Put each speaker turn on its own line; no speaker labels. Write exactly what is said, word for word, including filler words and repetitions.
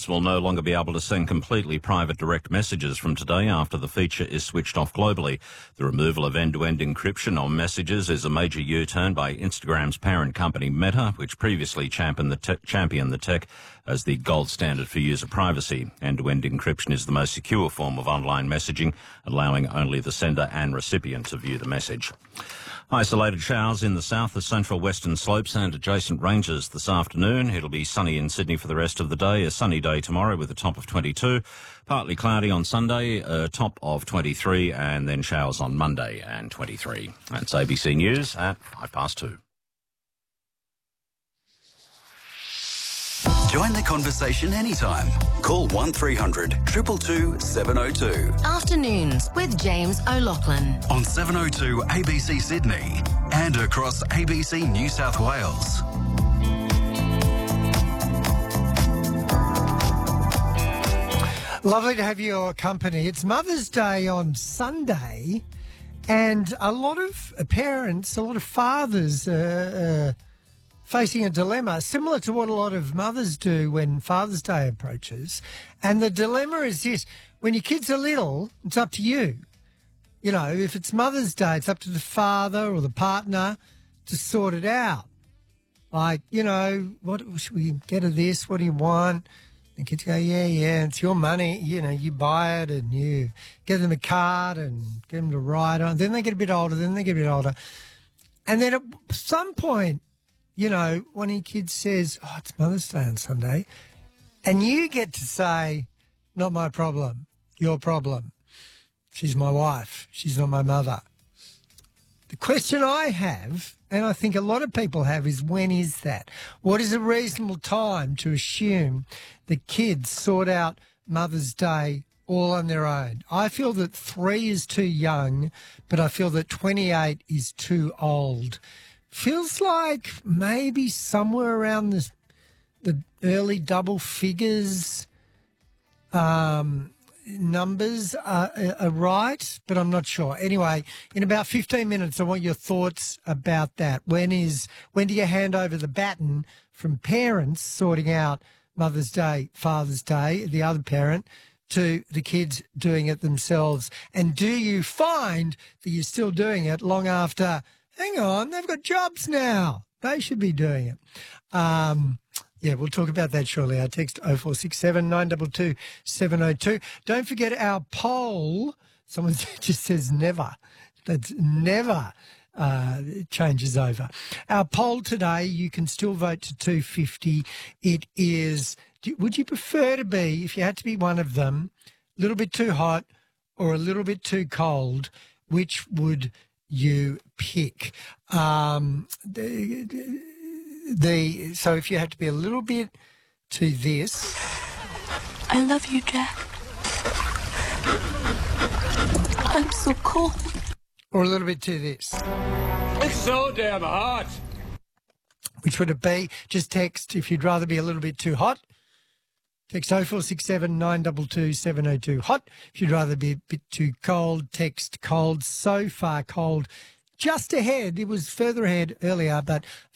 Business will no longer be able to send completely private direct messages from today after the feature is switched off globally. The removal of end-to-end encryption on messages is a major U-turn by Instagram's parent company Meta, which previously championed the, te- championed the tech as the gold standard for user privacy. End-to-end encryption is the most secure form of online messaging, allowing only the sender and recipient to view the message. Isolated showers in the south, the central western slopes and adjacent ranges this afternoon. It'll be sunny in Sydney for the rest of the day. A sunny day tomorrow with a top of twenty-two. Partly cloudy on Sunday, a top of twenty-three, and then showers on Monday and twenty-three. That's A B C News at five past two.
Join the conversation anytime. Call one three hundred two two two seven oh two.
Afternoons with James O'Loughlin.
On seven oh two A B C Sydney and across A B C New South Wales.
Lovely to have your company. It's Mother's Day on Sunday, and a lot of parents, a lot of fathers are uh, facing a dilemma similar to what a lot of mothers do when Father's Day approaches. And the dilemma is this: when your kids are little, it's up to you. You know, if it's Mother's Day, it's up to the father or the partner to sort it out. Like, you know, what should we get her this? What do you want? The kids go, yeah, yeah, it's your money. You know, you buy it and you get them a card and get them to write on. Then they get a bit older, then they get a bit older. And then at some point, you know, one of your kids says, oh, it's Mother's Day on Sunday, and you get to say, not my problem, your problem. She's my wife. She's not my mother. The question I have, and I think a lot of people have, is when is that? What is a reasonable time to assume the kids sort out Mother's Day all on their own? I feel that three is too young, but I feel that twenty-eight is too old. Feels like maybe somewhere around the, the early double figures um, numbers are, are right, but I'm not sure. Anyway, in about fifteen minutes, I want your thoughts about that. When is when do you hand over the baton from parents sorting out Mother's Day, Father's Day, the other parent, to the kids doing it themselves? And do you find that you're still doing it long after, hang on, they've got jobs now, they should be doing it? Um, yeah, we'll talk about that shortly. Our text oh four six seven, nine two two, seven oh two. Don't forget our poll. Someone just says never. That's never uh, changes over. Our poll today, you can still vote to two fifty. It is, do, would you prefer to be, if you had to be one of them, a little bit too hot or a little bit too cold? Which would you pick? Um, the, the so if you had to be a little bit to this,
I love you, Jack. I'm so cold.
or a little bit to this,
It's so damn hot.
which would it be? Just text if you'd rather be a little bit too hot. Text oh four six seven, nine two two, seven oh two. Hot. If you'd rather be a bit too cold, text cold. So far cold. Just ahead. It was further ahead earlier, but